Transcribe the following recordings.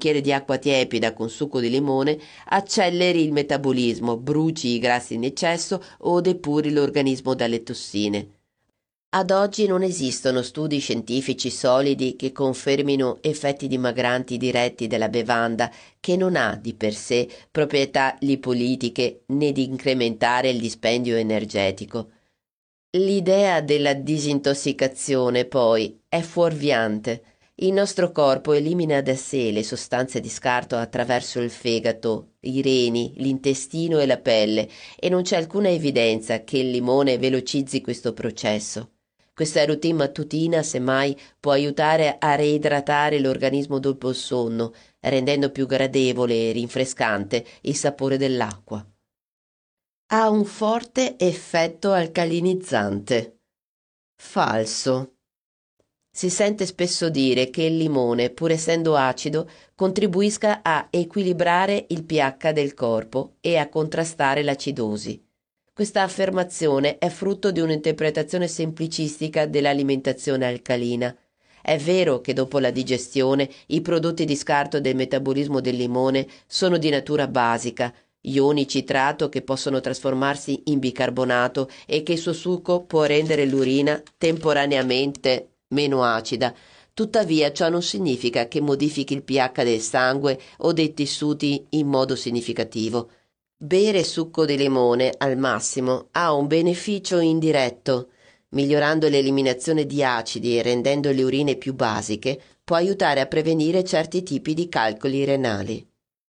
bicchiere di acqua tiepida con succo di limone acceleri il metabolismo, bruci i grassi in eccesso o depuri l'organismo dalle tossine. Ad oggi non esistono studi scientifici solidi che confermino effetti dimagranti diretti della bevanda, che non ha di per sé proprietà lipolitiche né di incrementare il dispendio energetico. L'idea della disintossicazione, poi, è fuorviante. Il nostro corpo elimina da sé le sostanze di scarto attraverso il fegato, i reni, l'intestino e la pelle, e non c'è alcuna evidenza che il limone velocizzi questo processo. Questa routine mattutina, semmai, può aiutare a reidratare l'organismo dopo il sonno, rendendo più gradevole e rinfrescante il sapore dell'acqua. Ha un forte effetto alcalinizzante. Falso. Si sente spesso dire che il limone, pur essendo acido, contribuisca a equilibrare il pH del corpo e a contrastare l'acidosi. Questa affermazione è frutto di un'interpretazione semplicistica dell'alimentazione alcalina. È vero che dopo la digestione i prodotti di scarto del metabolismo del limone sono di natura basica, ioni citrato che possono trasformarsi in bicarbonato e che il suo succo può rendere l'urina temporaneamente meno acida. Tuttavia ciò non significa che modifichi il pH del sangue o dei tessuti in modo significativo. Bere succo di limone al massimo ha un beneficio indiretto. Migliorando l'eliminazione di acidi e rendendo le urine più basiche, può aiutare a prevenire certi tipi di calcoli renali.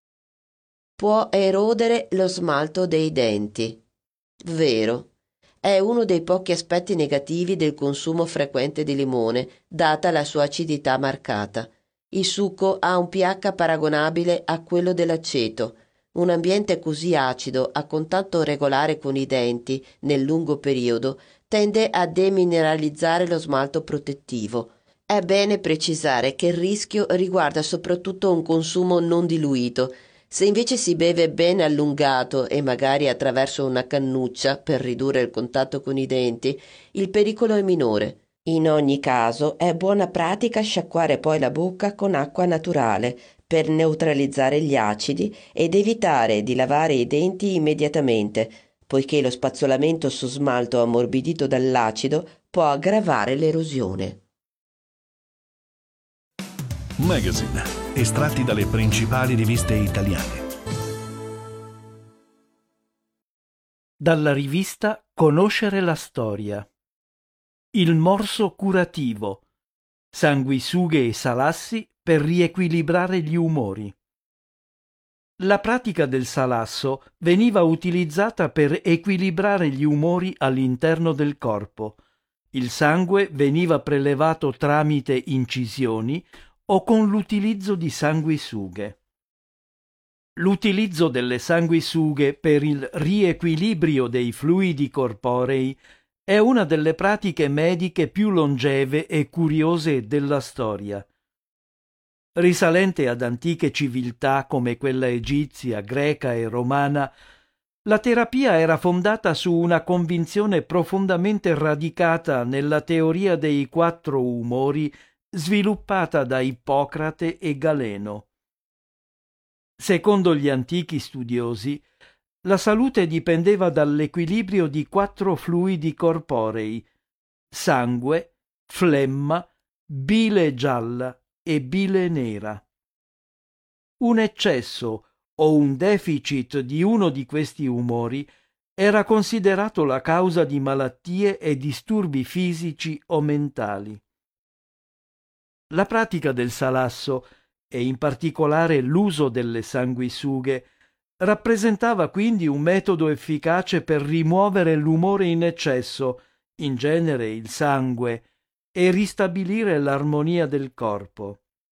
Può erodere lo smalto dei denti. Vero. È uno dei pochi aspetti negativi del consumo frequente di limone, data la sua acidità marcata. Il succo ha un pH paragonabile a quello dell'aceto. Un ambiente così acido a contatto regolare con i denti nel lungo periodo tende a demineralizzare lo smalto protettivo. È bene precisare che il rischio riguarda soprattutto un consumo non diluito. Se invece si beve ben allungato e magari attraverso una cannuccia per ridurre il contatto con i denti, il pericolo è minore. In ogni caso è buona pratica sciacquare poi la bocca con acqua naturale per neutralizzare gli acidi ed evitare di lavare i denti immediatamente, poiché lo spazzolamento su smalto ammorbidito dall'acido può aggravare l'erosione. Magazine, estratti dalle principali riviste italiane. Dalla rivista Conoscere la storia. Il morso curativo. Sanguisughe e salassi per riequilibrare gli umori. La pratica del salasso veniva utilizzata per equilibrare gli umori all'interno del corpo. Il sangue veniva prelevato tramite incisioni o con l'utilizzo di sanguisughe. L'utilizzo delle sanguisughe per il riequilibrio dei fluidi corporei è una delle pratiche mediche più longeve e curiose della storia. Risalente ad antiche civiltà come quella egizia, greca e romana, la terapia era fondata su una convinzione profondamente radicata nella teoria dei 4 umori sviluppata da Ippocrate e Galeno. Secondo gli antichi studiosi, la salute dipendeva dall'equilibrio di 4 fluidi corporei: sangue, flemma, bile gialla e bile nera. Un eccesso o un deficit di uno di questi umori era considerato la causa di malattie e disturbi fisici o mentali. La pratica del salasso, e in particolare l'uso delle sanguisughe, rappresentava quindi un metodo efficace per rimuovere l'umore in eccesso, in genere il sangue, e ristabilire l'armonia del corpo.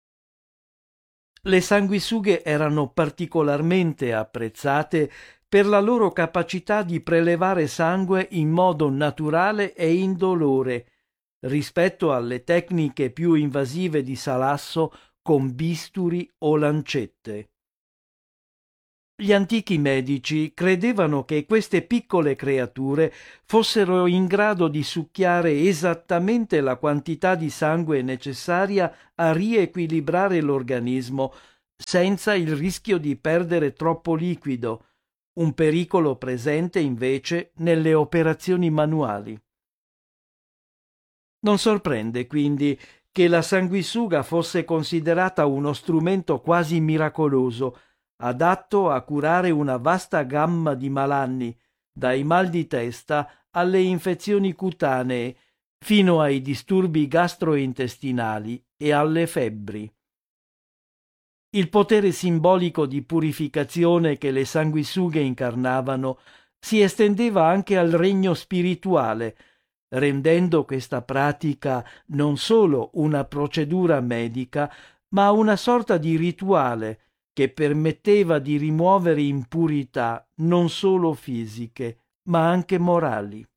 Le sanguisughe erano particolarmente apprezzate per la loro capacità di prelevare sangue in modo naturale e indolore, rispetto alle tecniche più invasive di salasso con bisturi o lancette. Gli antichi medici credevano che queste piccole creature fossero in grado di succhiare esattamente la quantità di sangue necessaria a riequilibrare l'organismo, senza il rischio di perdere troppo liquido, un pericolo presente invece nelle operazioni manuali. Non sorprende quindi che la sanguisuga fosse considerata uno strumento quasi miracoloso, adatto a curare una vasta gamma di malanni, dai mal di testa alle infezioni cutanee, fino ai disturbi gastrointestinali e alle febbri. Il potere simbolico di purificazione che le sanguisughe incarnavano si estendeva anche al regno spirituale, rendendo questa pratica non solo una procedura medica, ma una sorta di rituale che permetteva di rimuovere impurità non solo fisiche, ma anche morali.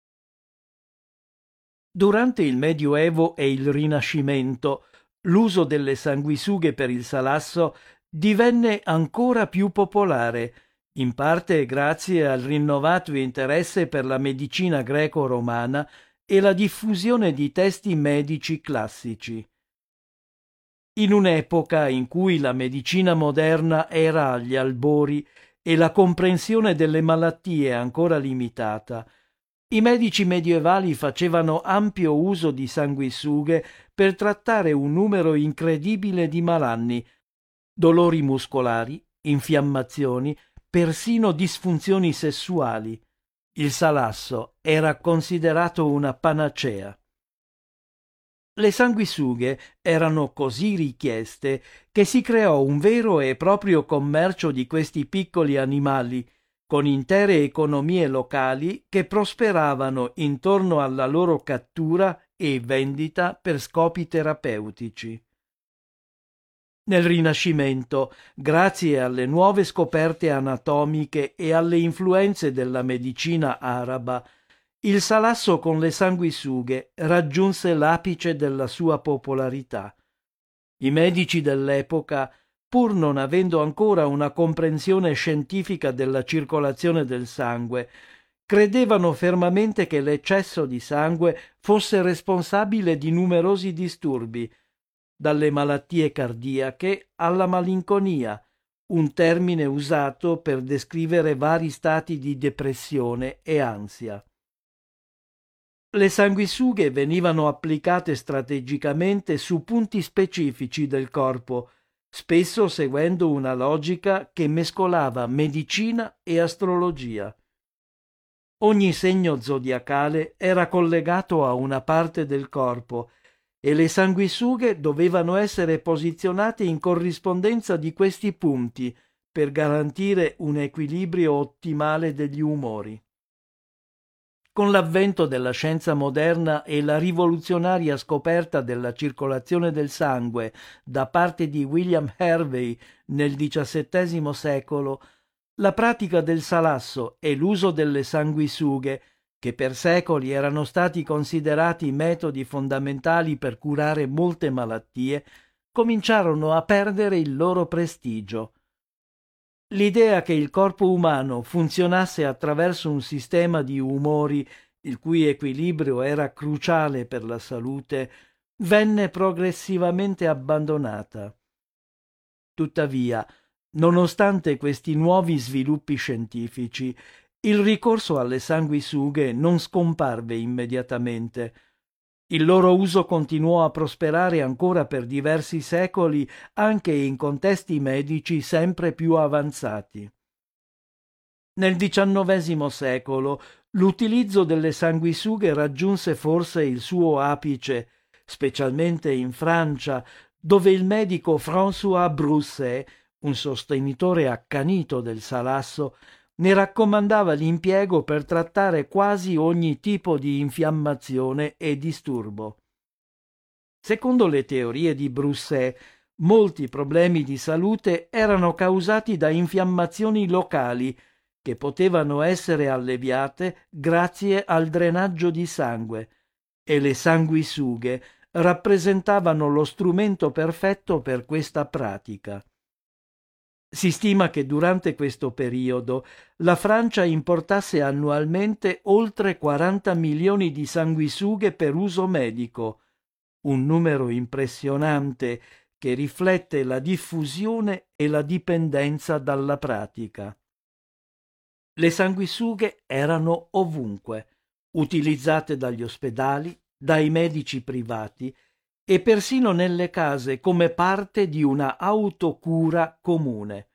Durante il Medioevo e il Rinascimento, l'uso delle sanguisughe per il salasso divenne ancora più popolare, in parte grazie al rinnovato interesse per la medicina greco-romana e la diffusione di testi medici classici. In un'epoca in cui la medicina moderna era agli albori e la comprensione delle malattie ancora limitata, i medici medievali facevano ampio uso di sanguisughe per trattare un numero incredibile di malanni, dolori muscolari, infiammazioni, persino disfunzioni sessuali. Il salasso era considerato una panacea. Le sanguisughe erano così richieste che si creò un vero e proprio commercio di questi piccoli animali, con intere economie locali che prosperavano intorno alla loro cattura e vendita per scopi terapeutici. Nel Rinascimento, grazie alle nuove scoperte anatomiche e alle influenze della medicina araba, il salasso con le sanguisughe raggiunse l'apice della sua popolarità. I medici dell'epoca, pur non avendo ancora una comprensione scientifica della circolazione del sangue, credevano fermamente che l'eccesso di sangue fosse responsabile di numerosi disturbi, dalle malattie cardiache alla malinconia, un termine usato per descrivere vari stati di depressione e ansia. Le sanguisughe venivano applicate strategicamente su punti specifici del corpo, spesso seguendo una logica che mescolava medicina e astrologia. Ogni segno zodiacale era collegato a una parte del corpo e le sanguisughe dovevano essere posizionate in corrispondenza di questi punti per garantire un equilibrio ottimale degli umori. Con l'avvento della scienza moderna e la rivoluzionaria scoperta della circolazione del sangue da parte di William Harvey nel XVII secolo, la pratica del salasso e l'uso delle sanguisughe, che per secoli erano stati considerati metodi fondamentali per curare molte malattie, cominciarono a perdere il loro prestigio. L'idea che il corpo umano funzionasse attraverso un sistema di umori, il cui equilibrio era cruciale per la salute, venne progressivamente abbandonata. Tuttavia, nonostante questi nuovi sviluppi scientifici, il ricorso alle sanguisughe non scomparve immediatamente. Il loro uso continuò a prosperare ancora per diversi secoli anche in contesti medici sempre più avanzati. Nel XIX secolo l'utilizzo delle sanguisughe raggiunse forse il suo apice, specialmente in Francia, dove il medico François Broussais, un sostenitore accanito del salasso, ne raccomandava l'impiego per trattare quasi ogni tipo di infiammazione e disturbo. Secondo le teorie di Broussais, molti problemi di salute erano causati da infiammazioni locali che potevano essere alleviate grazie al drenaggio di sangue, e le sanguisughe rappresentavano lo strumento perfetto per questa pratica. Si stima che durante questo periodo la Francia importasse annualmente oltre 40 milioni di sanguisughe per uso medico, un numero impressionante che riflette la diffusione e la dipendenza dalla pratica. Le sanguisughe erano ovunque, utilizzate dagli ospedali, dai medici privati e persino nelle case come parte di una autocura comune.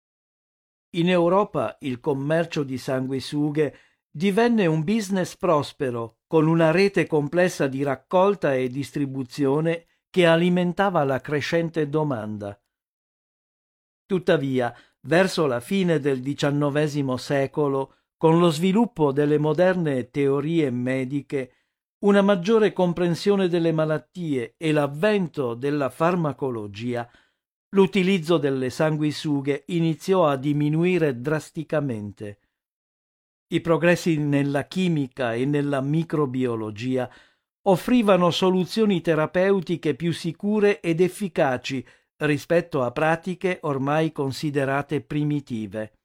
In Europa il commercio di sanguisughe divenne un business prospero, con una rete complessa di raccolta e distribuzione che alimentava la crescente domanda. Tuttavia, verso la fine del XIX secolo, con lo sviluppo delle moderne teorie mediche, una maggiore comprensione delle malattie e l'avvento della farmacologia, l'utilizzo delle sanguisughe iniziò a diminuire drasticamente. I progressi nella chimica e nella microbiologia offrivano soluzioni terapeutiche più sicure ed efficaci rispetto a pratiche ormai considerate primitive.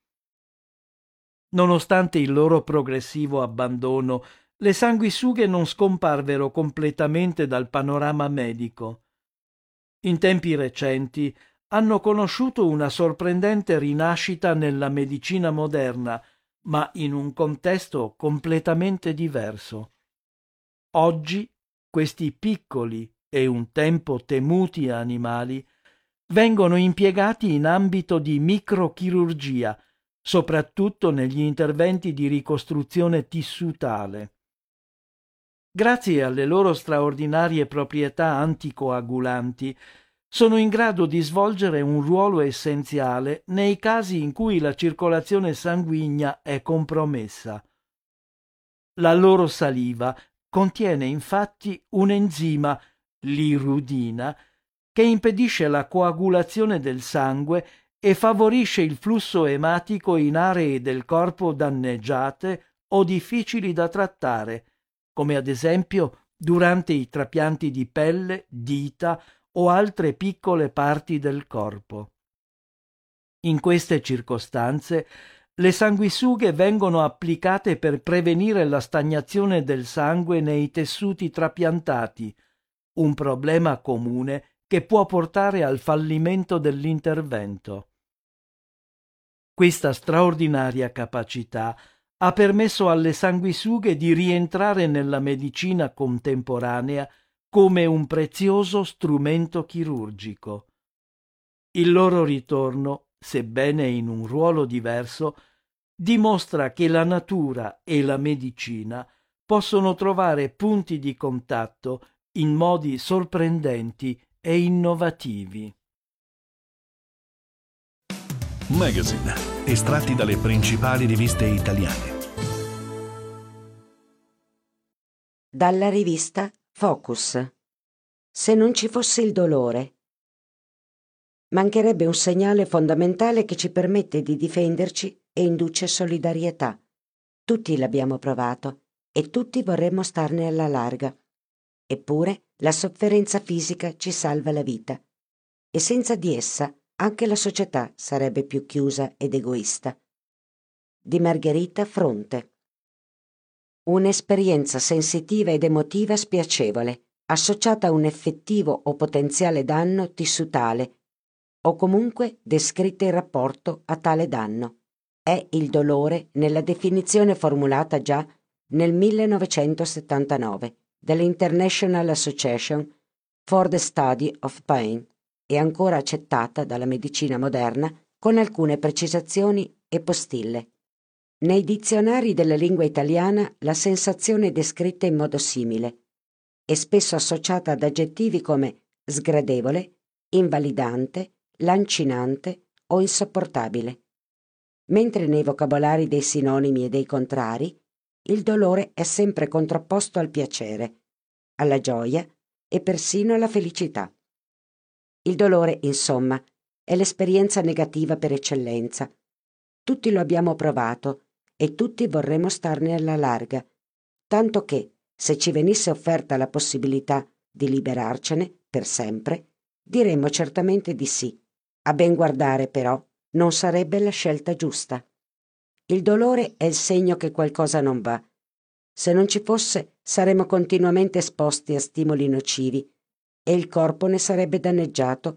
Nonostante il loro progressivo abbandono, le sanguisughe non scomparvero completamente dal panorama medico. In tempi recenti hanno conosciuto una sorprendente rinascita nella medicina moderna, ma in un contesto completamente diverso. Oggi questi piccoli e un tempo temuti animali vengono impiegati in ambito di microchirurgia, soprattutto negli interventi di ricostruzione tissutale. Grazie alle loro straordinarie proprietà anticoagulanti, sono in grado di svolgere un ruolo essenziale nei casi in cui la circolazione sanguigna è compromessa. La loro saliva contiene infatti un enzima, l'irudina, che impedisce la coagulazione del sangue e favorisce il flusso ematico in aree del corpo danneggiate o difficili da trattare, come ad esempio durante i trapianti di pelle, dita o altre piccole parti del corpo. In queste circostanze, le sanguisughe vengono applicate per prevenire la stagnazione del sangue nei tessuti trapiantati, un problema comune che può portare al fallimento dell'intervento. Questa straordinaria capacità ha permesso alle sanguisughe di rientrare nella medicina contemporanea come un prezioso strumento chirurgico. Il loro ritorno, sebbene in un ruolo diverso, dimostra che la natura e la medicina possono trovare punti di contatto in modi sorprendenti e innovativi. Magazine, estratti dalle principali riviste italiane. Dalla rivista Focus. Se non ci fosse il dolore. Mancherebbe un segnale fondamentale che ci permette di difenderci e induce solidarietà. Tutti l'abbiamo provato e tutti vorremmo starne alla larga. Eppure la sofferenza fisica ci salva la vita e senza di essa anche la società sarebbe più chiusa ed egoista. Di Margherita Fronte. Un'esperienza sensitiva ed emotiva spiacevole, associata a un effettivo o potenziale danno tissutale, o comunque descritta in rapporto a tale danno. È il dolore nella definizione formulata già nel 1979 dall'International Association for the Study of Pain e ancora accettata dalla medicina moderna con alcune precisazioni e postille. Nei dizionari della lingua italiana la sensazione è descritta in modo simile e spesso associata ad aggettivi come sgradevole, invalidante, lancinante o insopportabile. Mentre nei vocabolari dei sinonimi e dei contrari, il dolore è sempre contrapposto al piacere, alla gioia e persino alla felicità. Il dolore, insomma, è l'esperienza negativa per eccellenza. Tutti lo abbiamo provato e tutti vorremmo starne alla larga, tanto che, se ci venisse offerta la possibilità di liberarcene per sempre, diremmo certamente di sì. A ben guardare, però, non sarebbe la scelta giusta. Il dolore è il segno che qualcosa non va. Se non ci fosse, saremmo continuamente esposti a stimoli nocivi e il corpo ne sarebbe danneggiato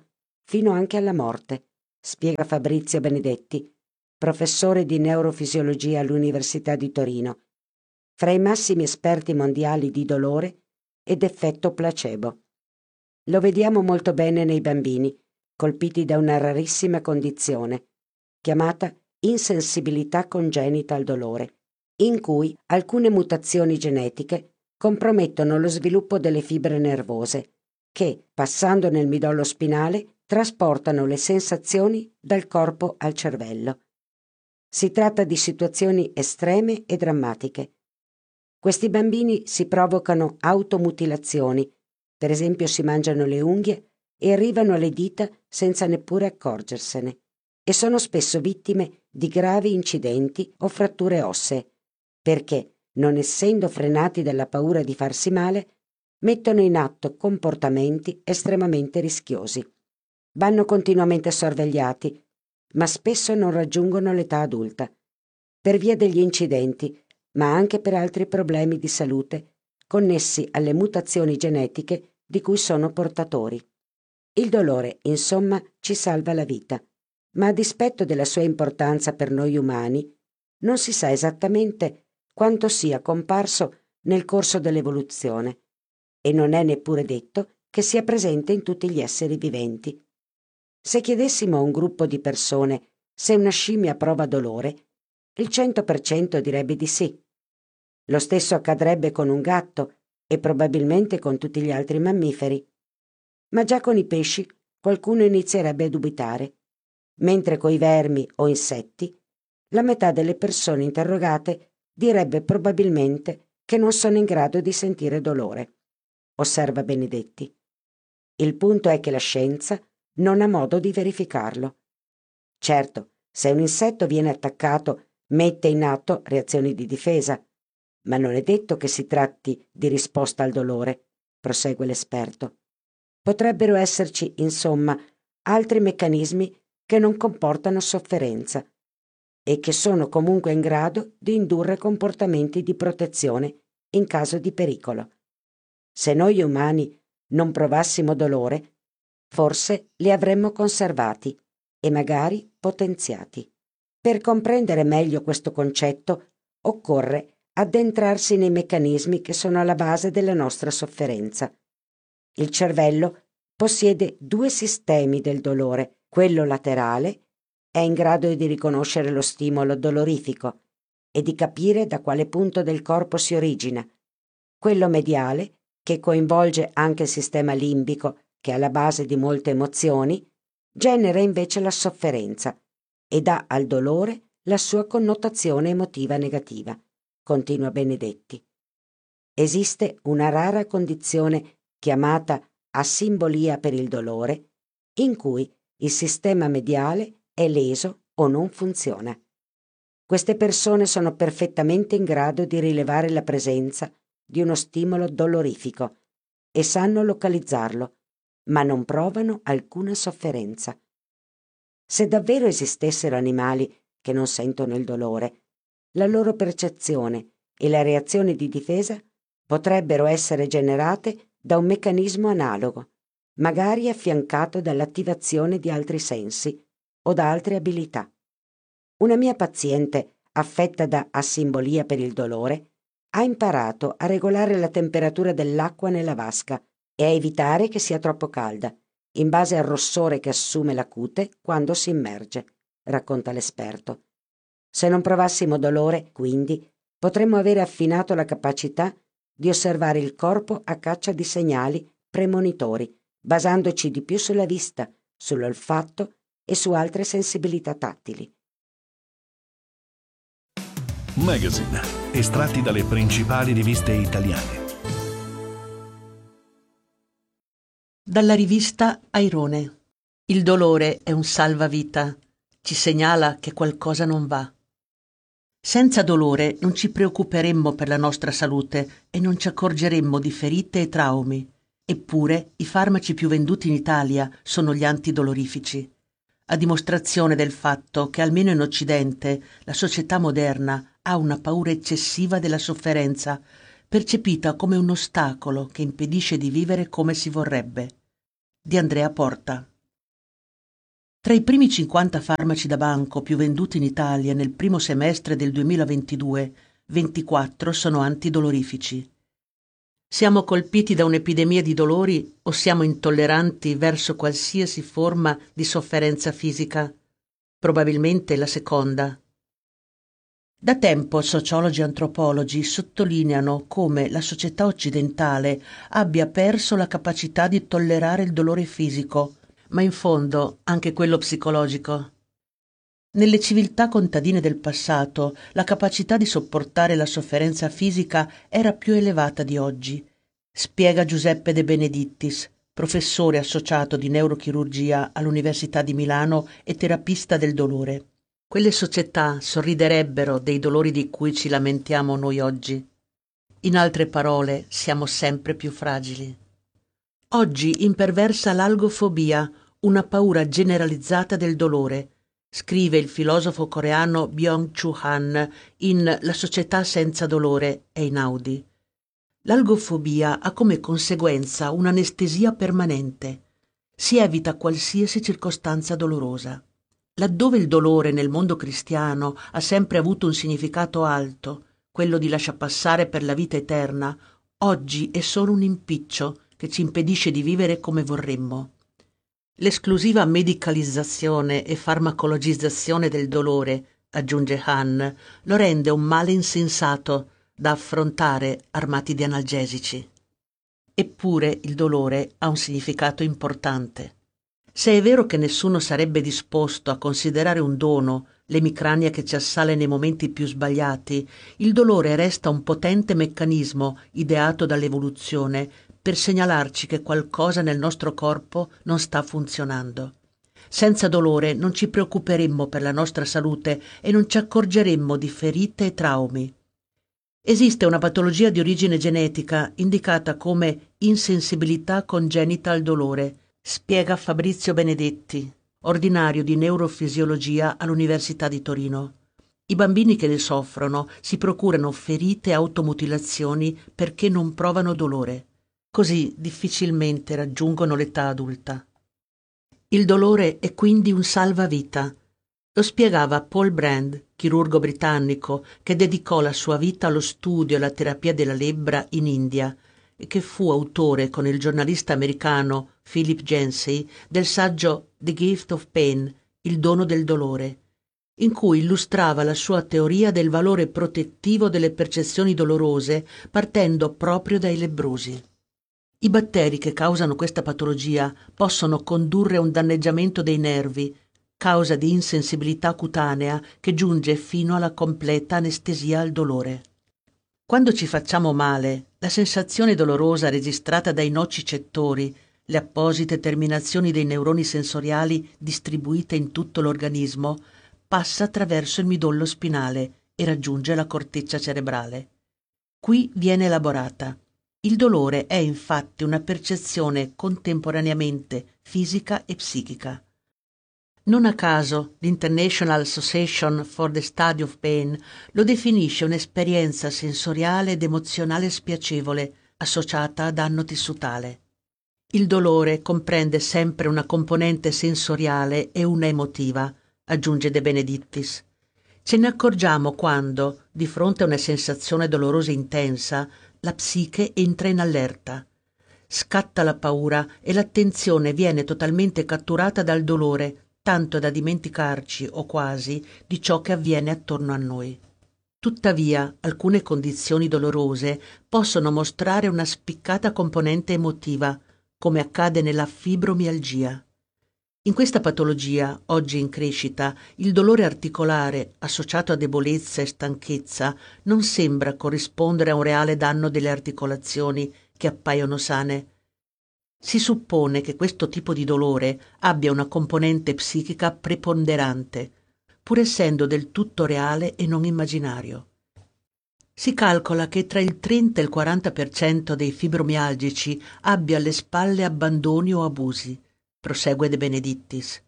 fino anche alla morte, spiega Fabrizio Benedetti, professore di neurofisiologia all'Università di Torino, fra i massimi esperti mondiali di dolore ed effetto placebo. Lo vediamo molto bene nei bambini, colpiti da una rarissima condizione, chiamata insensibilità congenita al dolore, in cui alcune mutazioni genetiche compromettono lo sviluppo delle fibre nervose, che, passando nel midollo spinale, trasportano le sensazioni dal corpo al cervello. Si tratta di situazioni estreme e drammatiche. Questi bambini si provocano automutilazioni, per esempio si mangiano le unghie e arrivano alle dita senza neppure accorgersene, e sono spesso vittime di gravi incidenti o fratture ossee, perché, non essendo frenati dalla paura di farsi male, mettono in atto comportamenti estremamente rischiosi. Vanno continuamente sorvegliati, ma spesso non raggiungono l'età adulta, per via degli incidenti, ma anche per altri problemi di salute connessi alle mutazioni genetiche di cui sono portatori. Il dolore, insomma, ci salva la vita, ma a dispetto della sua importanza per noi umani, non si sa esattamente quanto sia comparso nel corso dell'evoluzione, e non è neppure detto che sia presente in tutti gli esseri viventi. Se chiedessimo a un gruppo di persone se una scimmia prova dolore, il 100% direbbe di sì. Lo stesso accadrebbe con un gatto e probabilmente con tutti gli altri mammiferi. Ma già con i pesci qualcuno inizierebbe a dubitare, mentre coi vermi o insetti la metà delle persone interrogate direbbe probabilmente che non sono in grado di sentire dolore, osserva Benedetti. Il punto è che la scienza non ha modo di verificarlo. Certo, se un insetto viene attaccato, mette in atto reazioni di difesa, ma non è detto che si tratti di risposta al dolore, prosegue l'esperto. Potrebbero esserci, insomma, altri meccanismi che non comportano sofferenza e che sono comunque in grado di indurre comportamenti di protezione in caso di pericolo. Se noi umani non provassimo dolore, forse li avremmo conservati e magari potenziati. Per comprendere meglio questo concetto, occorre addentrarsi nei meccanismi che sono alla base della nostra sofferenza. Il cervello possiede due sistemi del dolore. Quello laterale è in grado di riconoscere lo stimolo dolorifico e di capire da quale punto del corpo si origina. Quello mediale, che coinvolge anche il sistema limbico, che è alla base di molte emozioni, genera invece la sofferenza e dà al dolore la sua connotazione emotiva negativa, continua Benedetti. Esiste una rara condizione chiamata asimbolia per il dolore, in cui il sistema mediale è leso o non funziona. Queste persone sono perfettamente in grado di rilevare la presenza di uno stimolo dolorifico e sanno localizzarlo, ma non provano alcuna sofferenza. Se davvero esistessero animali che non sentono il dolore, la loro percezione e la reazione di difesa potrebbero essere generate da un meccanismo analogo, magari affiancato dall'attivazione di altri sensi o da altre abilità. Una mia paziente affetta da asimbolia per il dolore ha imparato a regolare la temperatura dell'acqua nella vasca e a evitare che sia troppo calda, in base al rossore che assume la cute quando si immerge, racconta l'esperto. Se non provassimo dolore, quindi, potremmo avere affinato la capacità di osservare il corpo a caccia di segnali premonitori, basandoci di più sulla vista, sull'olfatto e su altre sensibilità tattili. Magazine, estratti dalle principali riviste italiane. Dalla rivista Airone. Il dolore è un salvavita, ci segnala che qualcosa non va. Senza dolore non ci preoccuperemmo per la nostra salute e non ci accorgeremmo di ferite e traumi. Eppure i farmaci più venduti in Italia sono gli antidolorifici, a dimostrazione del fatto che almeno in Occidente la società moderna ha una paura eccessiva della sofferenza, percepita come un ostacolo che impedisce di vivere come si vorrebbe. Di Andrea Porta. Tra i primi 50 farmaci da banco più venduti in Italia nel primo semestre del 2022, 24 sono antidolorifici. Siamo colpiti da un'epidemia di dolori o siamo intolleranti verso qualsiasi forma di sofferenza fisica? Probabilmente la seconda. Da tempo sociologi e antropologi sottolineano come la società occidentale abbia perso la capacità di tollerare il dolore fisico, ma in fondo anche quello psicologico. Nelle civiltà contadine del passato la capacità di sopportare la sofferenza fisica era più elevata di oggi, spiega Giuseppe De Benedittis, professore associato di neurochirurgia all'Università di Milano e terapista del dolore. Quelle società sorriderebbero dei dolori di cui ci lamentiamo noi oggi. In altre parole, siamo sempre più fragili. Oggi imperversa l'algofobia, una paura generalizzata del dolore, scrive il filosofo coreano Byung-Chul Han in La società senza dolore e Einaudi. L'algofobia ha come conseguenza un'anestesia permanente. Si evita qualsiasi circostanza dolorosa. Laddove il dolore nel mondo cristiano ha sempre avuto un significato alto, quello di lasciapassare per la vita eterna, oggi è solo un impiccio che ci impedisce di vivere come vorremmo. L'esclusiva medicalizzazione e farmacologizzazione del dolore, aggiunge Han, lo rende un male insensato da affrontare armati di analgesici. Eppure il dolore ha un significato importante. Se è vero che nessuno sarebbe disposto a considerare un dono l'emicrania che ci assale nei momenti più sbagliati, il dolore resta un potente meccanismo ideato dall'evoluzione per segnalarci che qualcosa nel nostro corpo non sta funzionando. Senza dolore non ci preoccuperemmo per la nostra salute e non ci accorgeremmo di ferite e traumi. Esiste una patologia di origine genetica indicata come insensibilità congenita al dolore, spiega Fabrizio Benedetti, ordinario di neurofisiologia all'Università di Torino. I bambini che ne soffrono si procurano ferite e automutilazioni perché non provano dolore. Così difficilmente raggiungono l'età adulta. Il dolore è quindi un salvavita. Lo spiegava Paul Brand, chirurgo britannico che dedicò la sua vita allo studio e alla terapia della lebbra in India e che fu autore con il giornalista americano Philip Yancey del saggio The Gift of Pain, il dono del dolore, in cui illustrava la sua teoria del valore protettivo delle percezioni dolorose partendo proprio dai lebbrosi. I batteri che causano questa patologia possono condurre a un danneggiamento dei nervi, causa di insensibilità cutanea che giunge fino alla completa anestesia al dolore. Quando ci facciamo male, la sensazione dolorosa registrata dai nocicettori, le apposite terminazioni dei neuroni sensoriali distribuite in tutto l'organismo, passa attraverso il midollo spinale e raggiunge la corteccia cerebrale. Qui viene elaborata. Il dolore è infatti una percezione contemporaneamente fisica e psichica. Non a caso l'International Association for the Study of Pain lo definisce un'esperienza sensoriale ed emozionale spiacevole associata a danno tissutale. Il dolore comprende sempre una componente sensoriale e una emotiva, aggiunge De Benedittis. Ce ne accorgiamo quando, di fronte a una sensazione dolorosa intensa, la psiche entra in allerta. Scatta la paura e l'attenzione viene totalmente catturata dal dolore, tanto da dimenticarci, o quasi, di ciò che avviene attorno a noi. Tuttavia, alcune condizioni dolorose possono mostrare una spiccata componente emotiva, come accade nella fibromialgia. In questa patologia, oggi in crescita, il dolore articolare, associato a debolezza e stanchezza, non sembra corrispondere a un reale danno delle articolazioni che appaiono sane. Si suppone che questo tipo di dolore abbia una componente psichica preponderante, pur essendo del tutto reale e non immaginario. Si calcola che tra il 30 e il 40% dei fibromialgici abbia alle spalle abbandoni o abusi, prosegue De Benedittis.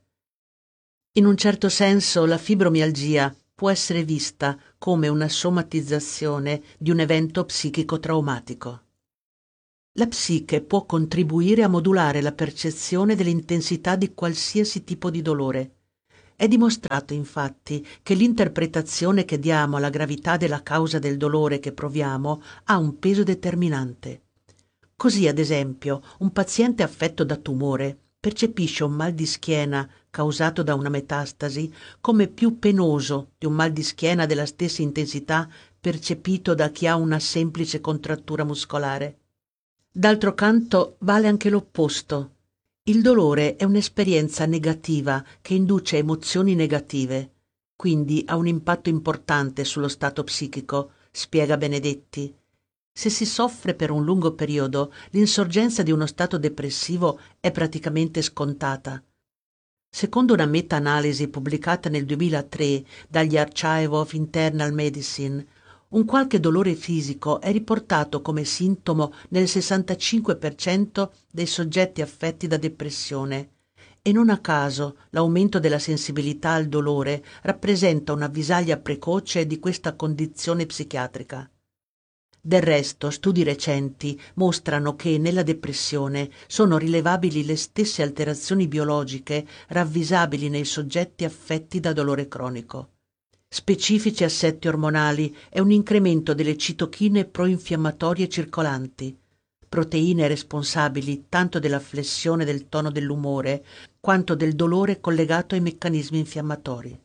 In un certo senso la fibromialgia può essere vista come una somatizzazione di un evento psichico traumatico. La psiche può contribuire a modulare la percezione dell'intensità di qualsiasi tipo di dolore. È dimostrato, infatti, che l'interpretazione che diamo alla gravità della causa del dolore che proviamo ha un peso determinante. Così, ad esempio, un paziente affetto da tumore percepisce un mal di schiena causato da una metastasi come più penoso di un mal di schiena della stessa intensità percepito da chi ha una semplice contrattura muscolare. D'altro canto vale anche l'opposto. Il dolore è un'esperienza negativa che induce emozioni negative, quindi ha un impatto importante sullo stato psichico, spiega Benedetti. Se si soffre per un lungo periodo, l'insorgenza di uno stato depressivo è praticamente scontata. Secondo una meta-analisi pubblicata nel 2003 dagli Archive of Internal Medicine, un qualche dolore fisico è riportato come sintomo nel 65% dei soggetti affetti da depressione e non a caso l'aumento della sensibilità al dolore rappresenta un'avvisaglia precoce di questa condizione psichiatrica. Del resto, studi recenti mostrano che nella depressione sono rilevabili le stesse alterazioni biologiche ravvisabili nei soggetti affetti da dolore cronico. Specifici assetti ormonali e un incremento delle citochine proinfiammatorie circolanti, proteine responsabili tanto della flessione del tono dell'umore quanto del dolore collegato ai meccanismi infiammatori.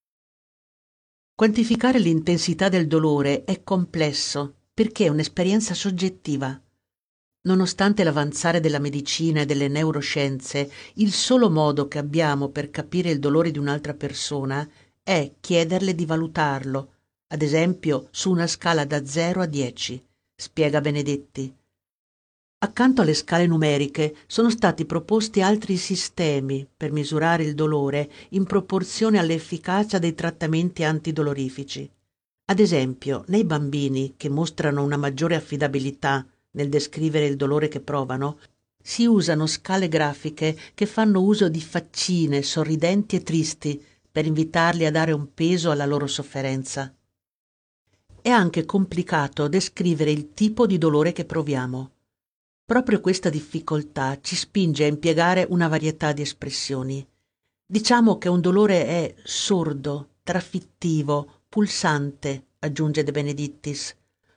Quantificare l'intensità del dolore è complesso perché è un'esperienza soggettiva. Nonostante l'avanzare della medicina e delle neuroscienze, il solo modo che abbiamo per capire il dolore di un'altra persona è chiederle di valutarlo, ad esempio su una scala da 0 a 10, spiega Benedetti. Accanto alle scale numeriche sono stati proposti altri sistemi per misurare il dolore in proporzione all'efficacia dei trattamenti antidolorifici. Ad esempio, nei bambini che mostrano una maggiore affidabilità nel descrivere il dolore che provano, si usano scale grafiche che fanno uso di faccine sorridenti e tristi per invitarli a dare un peso alla loro sofferenza. È anche complicato descrivere il tipo di dolore che proviamo. Proprio questa difficoltà ci spinge a impiegare una varietà di espressioni. Diciamo che un dolore è sordo, trafittivo, pulsante, aggiunge De Benedictis.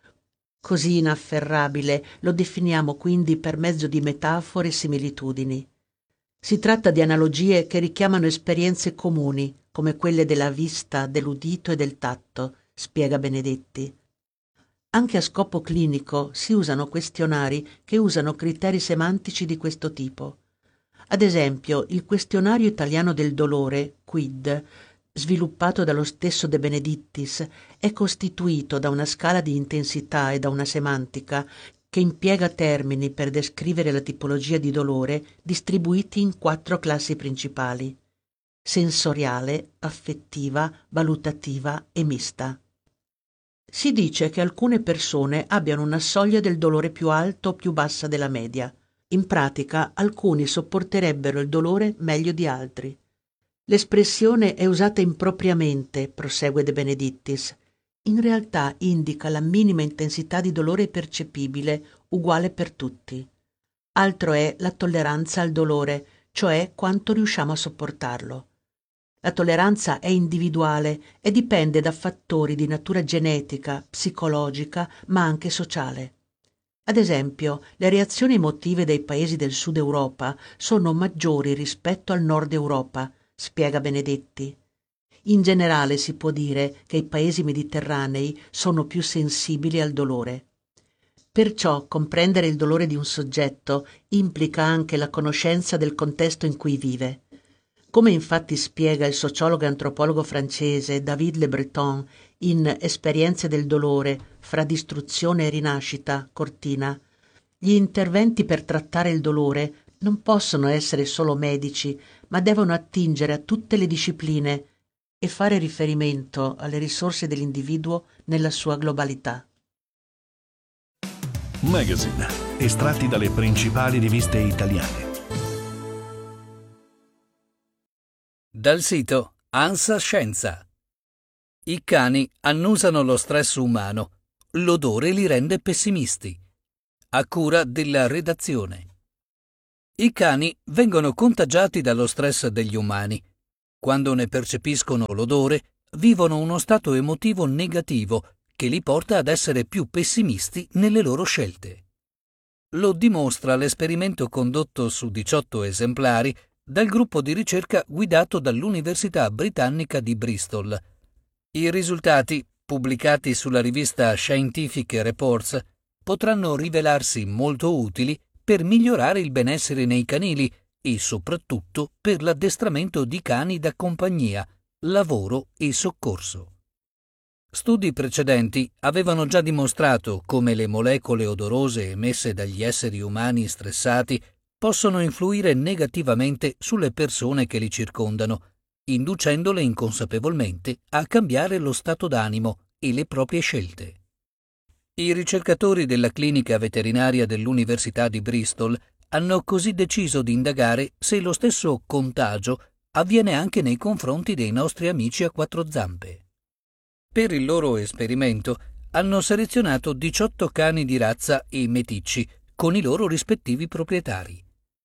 Così inafferrabile lo definiamo quindi per mezzo di metafore e similitudini. Si tratta di analogie che richiamano esperienze comuni, come quelle della vista, dell'udito e del tatto, spiega Benedetti. Anche a scopo clinico si usano questionari che usano criteri semantici di questo tipo. Ad esempio, il questionario italiano del dolore, QID, sviluppato dallo stesso De Benedictis, è costituito da una scala di intensità e da una semantica che impiega termini per descrivere la tipologia di dolore distribuiti in 4 classi principali: sensoriale, affettiva, valutativa e mista. Si dice che alcune persone abbiano una soglia del dolore più alta o più bassa della media. In pratica, alcuni sopporterebbero il dolore meglio di altri. L'espressione è usata impropriamente, prosegue De Benedictis. In realtà indica la minima intensità di dolore percepibile, uguale per tutti. Altro è la tolleranza al dolore, cioè quanto riusciamo a sopportarlo. La tolleranza è individuale e dipende da fattori di natura genetica, psicologica, ma anche sociale. Ad esempio, le reazioni emotive dei paesi del Sud Europa sono maggiori rispetto al Nord Europa, spiega Benedetti. In generale si può dire che i paesi mediterranei sono più sensibili al dolore. Perciò comprendere il dolore di un soggetto implica anche la conoscenza del contesto in cui vive. Come infatti spiega il sociologo e antropologo francese David Le Breton in Esperienze del dolore fra distruzione e rinascita, Cortina, gli interventi per trattare il dolore non possono essere solo medici, ma devono attingere a tutte le discipline e fare riferimento alle risorse dell'individuo nella sua globalità. Magazine, estratti dalle principali riviste italiane. Dal sito ANSA Scienza. I cani annusano lo stress umano. L'odore li rende pessimisti. a cura della redazione. I cani vengono contagiati dallo stress degli umani. Quando ne percepiscono l'odore, vivono uno stato emotivo negativo che li porta ad essere più pessimisti nelle loro scelte. Lo dimostra l'esperimento condotto su 18 esemplari dal gruppo di ricerca guidato dall'Università Britannica di Bristol. I risultati, pubblicati sulla rivista Scientific Reports, potranno rivelarsi molto utili per migliorare il benessere nei canili e soprattutto per l'addestramento di cani da compagnia, lavoro e soccorso. Studi precedenti avevano già dimostrato come le molecole odorose emesse dagli esseri umani stressati possono influire negativamente sulle persone che li circondano, inducendole inconsapevolmente a cambiare lo stato d'animo e le proprie scelte. I ricercatori della clinica veterinaria dell'Università di Bristol hanno così deciso di indagare se lo stesso contagio avviene anche nei confronti dei nostri amici a quattro zampe. Per il loro esperimento hanno selezionato 18 cani di razza e meticci con i loro rispettivi proprietari.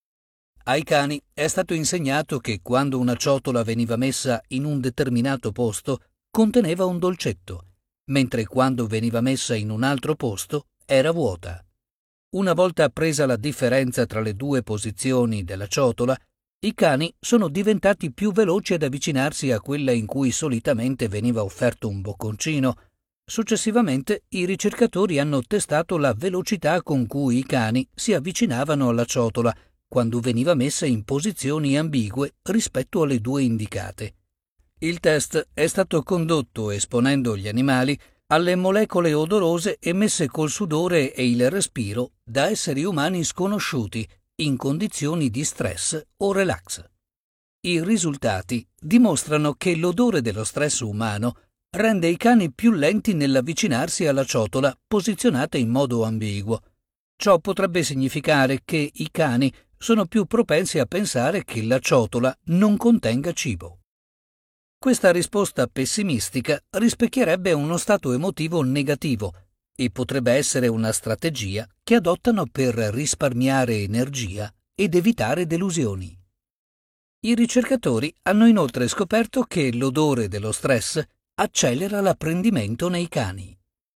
Ai cani è stato insegnato che quando una ciotola veniva messa in un determinato posto conteneva un dolcetto, mentre quando veniva messa in un altro posto era vuota. Una volta presa la differenza tra le due posizioni della ciotola, i cani sono diventati più veloci ad avvicinarsi a quella in cui solitamente veniva offerto un bocconcino. Successivamente i ricercatori hanno testato la velocità con cui i cani si avvicinavano alla ciotola quando veniva messa in posizioni ambigue rispetto alle due indicate. Il test è stato condotto esponendo gli animali alle molecole odorose emesse col sudore e il respiro da esseri umani sconosciuti in condizioni di stress o relax. I risultati dimostrano che l'odore dello stress umano rende i cani più lenti nell'avvicinarsi alla ciotola posizionata in modo ambiguo. Ciò potrebbe significare che i cani sono più propensi a pensare che la ciotola non contenga cibo. Questa risposta pessimistica rispecchierebbe uno stato emotivo negativo e potrebbe essere una strategia che adottano per risparmiare energia ed evitare delusioni. I ricercatori hanno inoltre scoperto che l'odore dello stress accelera l'apprendimento nei cani.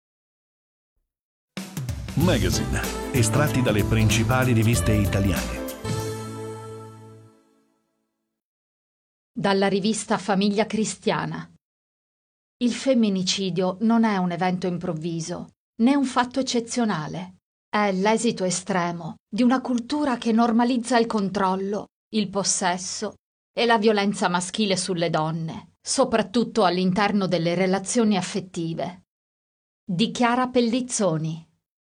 Magazine, estratti dalle principali riviste italiane. Dalla rivista Famiglia Cristiana. Il femminicidio non è un evento improvviso, né un fatto eccezionale. È l'esito estremo di una cultura che normalizza il controllo, il possesso e la violenza maschile sulle donne, soprattutto all'interno delle relazioni affettive. Di Chiara Pellizzoni.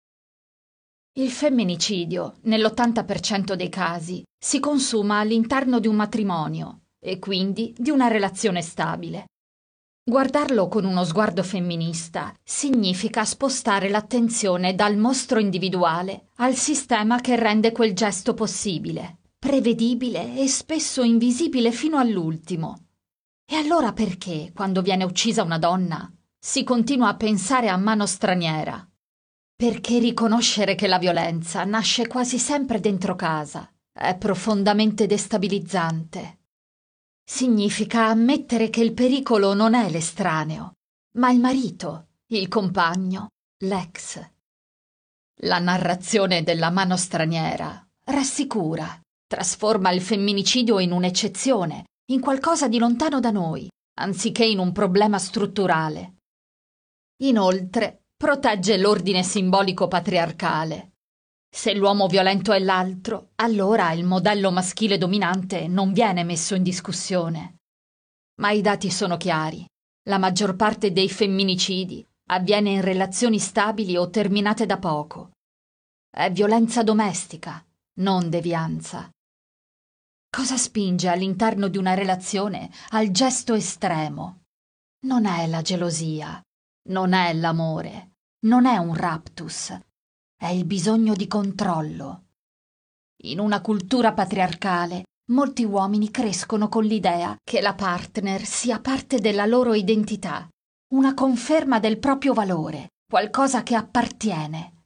Il femminicidio, nell'80% dei casi, si consuma all'interno di un matrimonio e quindi di una relazione stabile. Guardarlo con uno sguardo femminista significa spostare l'attenzione dal mostro individuale al sistema che rende quel gesto possibile, prevedibile e spesso invisibile fino all'ultimo. E allora perché, quando viene uccisa una donna, si continua a pensare a mano straniera? Perché riconoscere che la violenza nasce quasi sempre dentro casa è profondamente destabilizzante. Significa ammettere che il pericolo non è l'estraneo, ma il marito, il compagno, l'ex. La narrazione della mano straniera rassicura, trasforma il femminicidio in un'eccezione, in qualcosa di lontano da noi, anziché in un problema strutturale. Inoltre, protegge l'ordine simbolico patriarcale. Se l'uomo violento è l'altro, allora il modello maschile dominante non viene messo in discussione. Ma i dati sono chiari. La maggior parte dei femminicidi avviene in relazioni stabili o terminate da poco. È violenza domestica, non devianza. Cosa spinge all'interno di una relazione al gesto estremo? Non è la gelosia, non è l'amore, non è un raptus. È il bisogno di controllo. In una cultura patriarcale, molti uomini crescono con l'idea che la partner sia parte della loro identità, una conferma del proprio valore, qualcosa che appartiene.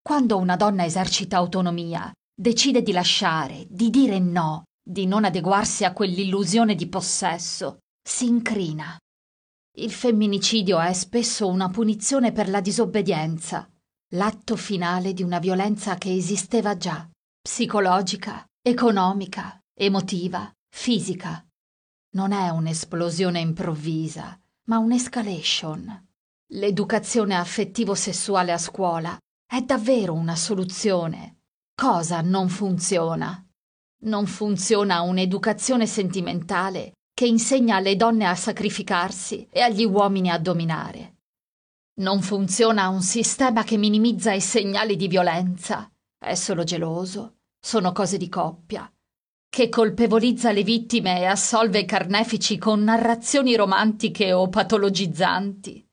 Quando una donna esercita autonomia, decide di lasciare, di dire no, di non adeguarsi a quell'illusione di possesso, si incrina. Il femminicidio è spesso una punizione per la disobbedienza, l'atto finale di una violenza che esisteva già, psicologica, economica, emotiva, fisica. Non è un'esplosione improvvisa, ma un'escalation. L'educazione affettivo-sessuale a scuola è davvero una soluzione. Cosa non funziona? Non funziona un'educazione sentimentale che insegna alle donne a sacrificarsi e agli uomini a dominare. Non funziona un sistema che minimizza i segnali di violenza. È solo geloso, sono cose di coppia, che colpevolizza le vittime e assolve i carnefici con narrazioni romantiche o patologizzanti.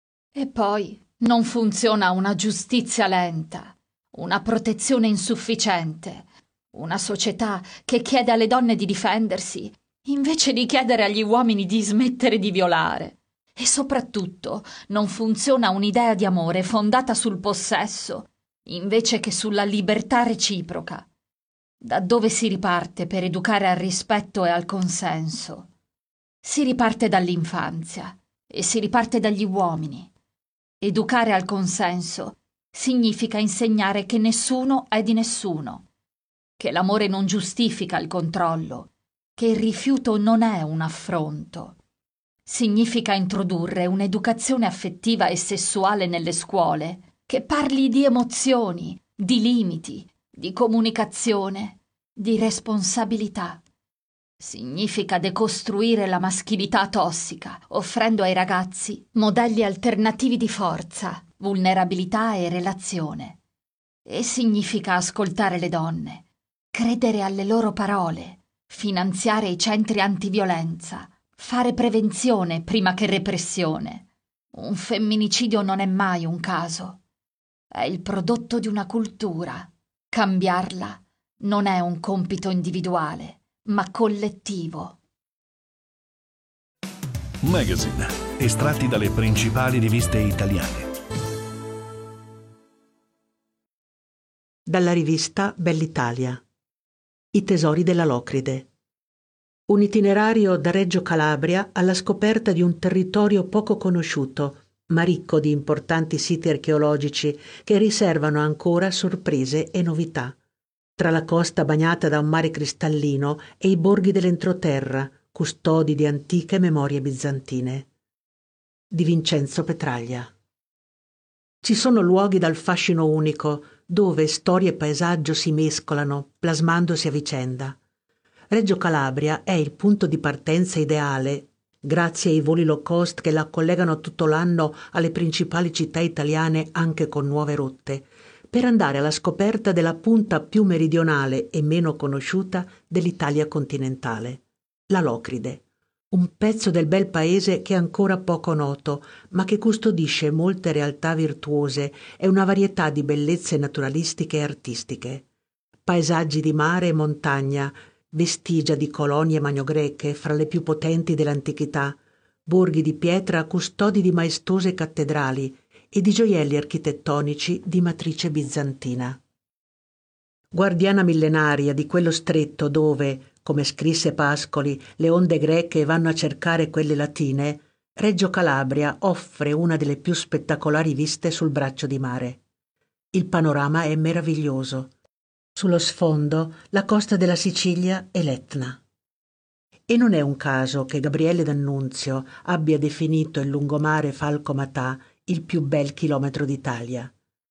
E poi non funziona una giustizia lenta, una protezione insufficiente, una società che chiede alle donne di difendersi invece di chiedere agli uomini di smettere di violare. E soprattutto non funziona un'idea di amore fondata sul possesso invece che sulla libertà reciproca. Da dove si riparte per educare al rispetto e al consenso? Si riparte dall'infanzia e si riparte dagli uomini. Educare al consenso significa insegnare che nessuno è di nessuno, che l'amore non giustifica il controllo, che il rifiuto non è un affronto. Significa introdurre un'educazione affettiva e sessuale nelle scuole che parli di emozioni, di limiti, di comunicazione, di responsabilità. Significa decostruire la maschilità tossica, offrendo ai ragazzi modelli alternativi di forza, vulnerabilità e relazione. E significa ascoltare le donne, credere alle loro parole, finanziare i centri antiviolenza, fare prevenzione prima che repressione. Un femminicidio non è mai un caso. È il prodotto di una cultura. Cambiarla non è un compito individuale, ma collettivo. Magazine, estratti dalle principali riviste italiane. Dalla rivista Bell'Italia. I tesori della Locride. Un itinerario da Reggio Calabria alla scoperta di un territorio poco conosciuto, ma ricco di importanti siti archeologici che riservano ancora sorprese e novità. Tra la costa bagnata da un mare cristallino e i borghi dell'entroterra, custodi di antiche memorie bizantine. Di Vincenzo Petraglia. Ci sono luoghi dal fascino unico, dove storia e paesaggio si mescolano, plasmandosi a vicenda. Reggio Calabria è il punto di partenza ideale, grazie ai voli low cost che la collegano tutto l'anno alle principali città italiane anche con nuove rotte, per andare alla scoperta della punta più meridionale e meno conosciuta dell'Italia continentale, la Locride, un pezzo del bel paese che è ancora poco noto, ma che custodisce molte realtà virtuose e una varietà di bellezze naturalistiche e artistiche. Paesaggi di mare e montagna, vestigia di colonie magnogreche fra le più potenti dell'antichità, borghi di pietra custodi di maestose cattedrali e di gioielli architettonici di matrice bizantina. Guardiana millenaria di quello stretto dove, come scrisse Pascoli, le onde greche vanno a cercare quelle latine, Reggio Calabria offre una delle più spettacolari viste sul braccio di mare. Il panorama è meraviglioso. Sullo sfondo la costa della Sicilia e l'Etna. E non è un caso che Gabriele D'Annunzio abbia definito il lungomare Falco Matà il più bel chilometro d'Italia.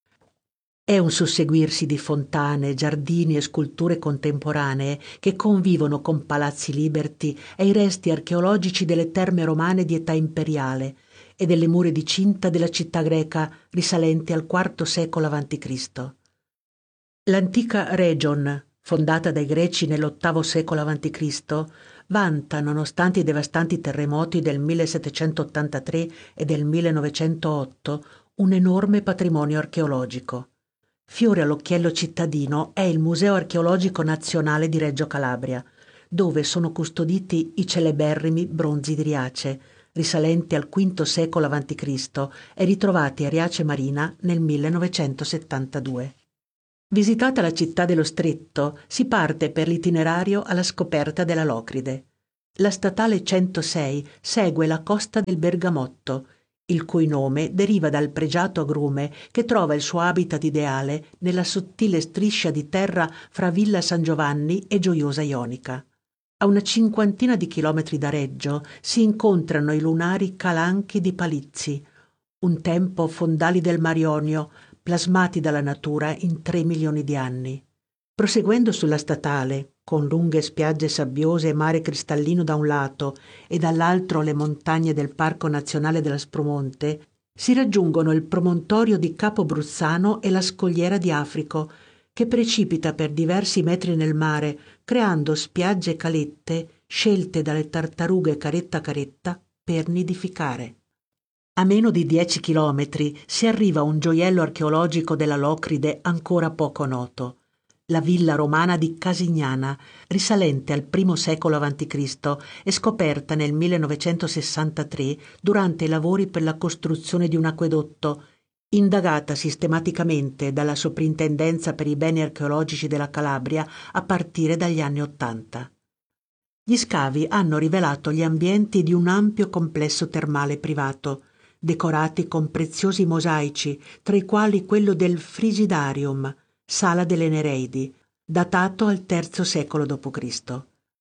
È un susseguirsi di fontane, giardini e sculture contemporanee che convivono con palazzi liberti e i resti archeologici delle terme romane di età imperiale e delle mura di cinta della città greca risalenti al IV secolo a.C. L'antica Region, fondata dai Greci nell'VIII secolo a.C., vanta, nonostante i devastanti terremoti del 1783 e del 1908, un enorme patrimonio archeologico. Fiore all'occhiello cittadino è il Museo Archeologico Nazionale di Reggio Calabria, dove sono custoditi i celeberrimi bronzi di Riace, risalenti al V secolo a.C. e ritrovati a Riace Marina nel 1972. Visitata la città dello Stretto, si parte per l'itinerario alla scoperta della Locride. La statale 106 segue la costa del Bergamotto, il cui nome deriva dal pregiato agrume che trova il suo habitat ideale nella sottile striscia di terra fra Villa San Giovanni e Gioiosa Ionica. A una cinquantina di chilometri da Reggio si incontrano i lunari calanchi di Palizzi, un tempo fondali del Mar Ionio, plasmati dalla natura in 3 milioni di anni. Proseguendo sulla statale, con lunghe spiagge sabbiose e mare cristallino da un lato e dall'altro le montagne del Parco Nazionale dell'Aspromonte, si raggiungono il promontorio di Capo Bruzzano e la scogliera di Africo, che precipita per diversi metri nel mare, creando spiagge e calette scelte dalle tartarughe caretta a caretta per nidificare. A meno di 10 chilometri si arriva a un gioiello archeologico della Locride ancora poco noto, la villa romana di Casignana, risalente al I secolo a.C. e scoperta nel 1963 durante i lavori per la costruzione di un acquedotto, indagata sistematicamente dalla Soprintendenza per i beni archeologici della Calabria a partire dagli anni '80. Gli scavi hanno rivelato gli ambienti di un ampio complesso termale privato, decorati con preziosi mosaici, tra i quali quello del Frigidarium, sala delle Nereidi, datato al III secolo d.C.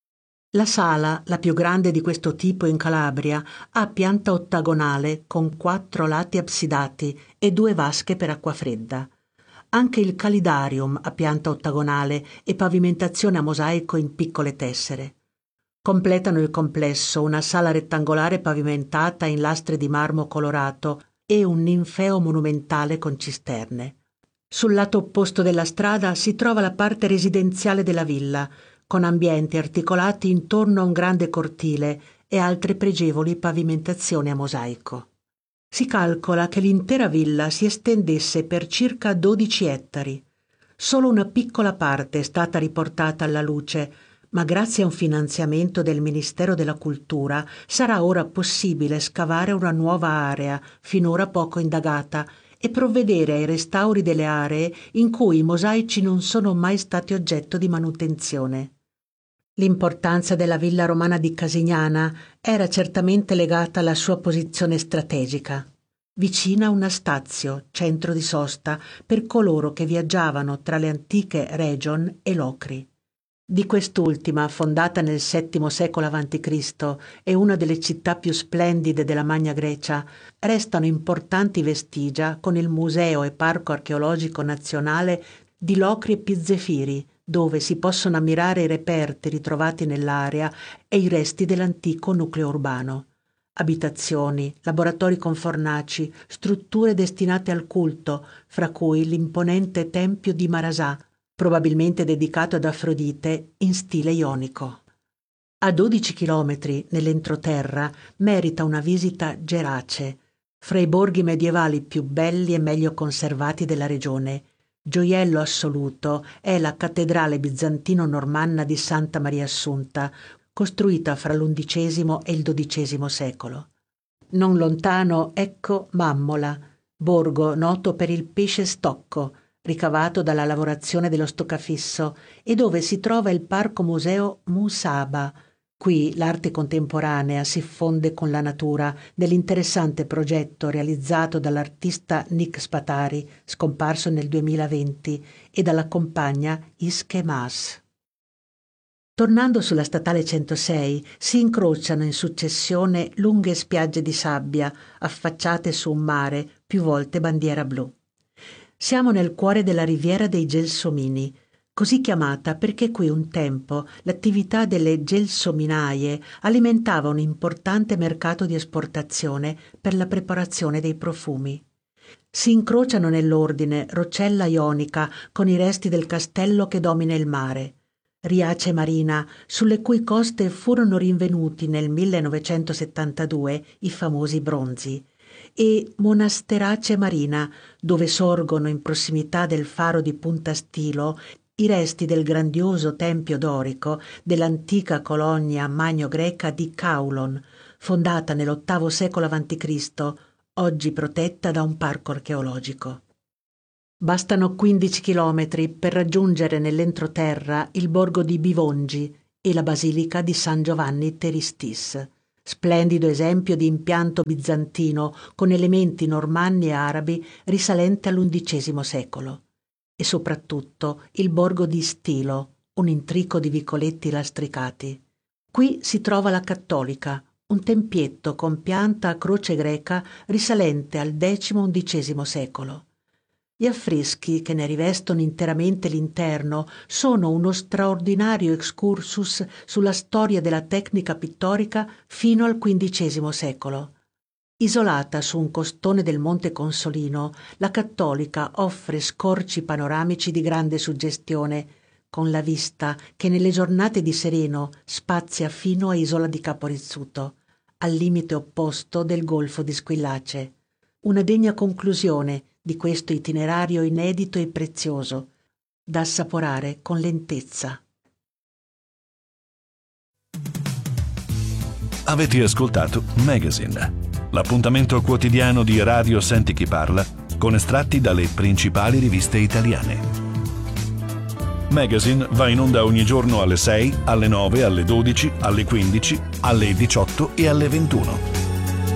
La sala, la più grande di questo tipo in Calabria, ha pianta ottagonale con 4 lati absidati e 2 vasche per acqua fredda. Anche il Calidarium ha pianta ottagonale e pavimentazione a mosaico in piccole tessere. Completano il complesso una sala rettangolare pavimentata in lastre di marmo colorato e un ninfeo monumentale con cisterne. Sul lato opposto della strada si trova la parte residenziale della villa, con ambienti articolati intorno a un grande cortile e altre pregevoli pavimentazioni a mosaico. Si calcola che l'intera villa si estendesse per circa 12 ettari. Solo una piccola parte è stata riportata alla luce, ma grazie a un finanziamento del Ministero della Cultura sarà ora possibile scavare una nuova area, finora poco indagata, e provvedere ai restauri delle aree in cui i mosaici non sono mai stati oggetto di manutenzione. L'importanza della villa romana di Casignana era certamente legata alla sua posizione strategica, vicina a una stazio, centro di sosta, per coloro che viaggiavano tra le antiche Region e Locri. Di quest'ultima, fondata nel VII secolo a.C. e una delle città più splendide della Magna Grecia, restano importanti vestigia con il Museo e Parco Archeologico Nazionale di Locri e Pizzefiri, dove si possono ammirare i reperti ritrovati nell'area e i resti dell'antico nucleo urbano. Abitazioni, laboratori con fornaci, strutture destinate al culto, fra cui l'imponente tempio di Marasà, probabilmente dedicato ad Afrodite in stile ionico. A 12 chilometri nell'entroterra merita una visita Gerace, fra i borghi medievali più belli e meglio conservati della regione. Gioiello assoluto è la cattedrale bizantino-normanna di Santa Maria Assunta, costruita fra l'XI e il XII secolo. Non lontano ecco Mammola, borgo noto per il pesce stocco, ricavato dalla lavorazione dello stoccafisso, e dove si trova il parco museo Musaba. Qui l'arte contemporanea si fonde con la natura nell'interessante progetto realizzato dall'artista Nick Spatari, scomparso nel 2020, e dalla compagna Iske Maas. Tornando sulla statale 106 si incrociano in successione lunghe spiagge di sabbia affacciate su un mare più volte bandiera blu. Siamo nel cuore della riviera dei Gelsomini, così chiamata perché qui un tempo l'attività delle gelsominaie alimentava un importante mercato di esportazione per la preparazione dei profumi. Si incrociano nell'ordine Rocella Ionica con i resti del castello che domina il mare, Riace Marina, sulle cui coste furono rinvenuti nel 1972 i famosi bronzi, e Monasterace Marina, dove sorgono in prossimità del faro di Punta Stilo i resti del grandioso tempio dorico dell'antica colonia magno-greca di Kaulon, fondata nell'8° secolo a.C., oggi protetta da un parco archeologico. Bastano 15 chilometri per raggiungere nell'entroterra il borgo di Bivongi e la basilica di San Giovanni Teristis, splendido esempio di impianto bizantino con elementi normanni e arabi risalente all'XI secolo, e soprattutto il borgo di Stilo, un intrico di vicoletti lastricati. Qui si trova la Cattolica, un tempietto con pianta a croce greca risalente al X-XI secolo. Gli affreschi che ne rivestono interamente l'interno sono uno straordinario excursus sulla storia della tecnica pittorica fino al XV secolo. Isolata su un costone del Monte Consolino, la Cattolica offre scorci panoramici di grande suggestione, con la vista che nelle giornate di sereno spazia fino a Isola di Capo Rizzuto, al limite opposto del Golfo di Squillace. Una degna conclusione di questo itinerario inedito e prezioso, da assaporare con lentezza. Avete ascoltato Magazine, l'appuntamento quotidiano di Radio Senti Chi Parla con estratti dalle principali riviste italiane. Magazine va in onda ogni giorno alle 6, alle 9, alle 12, alle 15, alle 18 e alle 21.